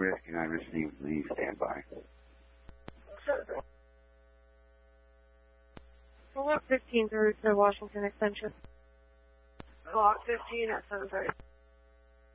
Risk, and I received the standby. Block 15 through to Washington Extension. Block 15 at 7:30.